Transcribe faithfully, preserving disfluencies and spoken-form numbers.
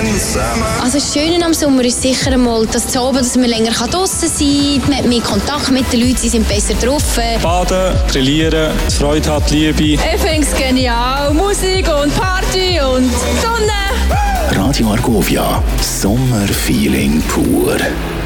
zusammen. Also das Schöne am Sommer ist sicher einmal, dass, zu oben, dass man länger draussen sein kann, man hat mehr Kontakt mit den Leuten, sie sind besser drauf. Baden, grillieren, Freude hat, Liebe. Ich finde es genial. Musik und Party und Sonne. Radio Argovia, Sommerfeeling pur.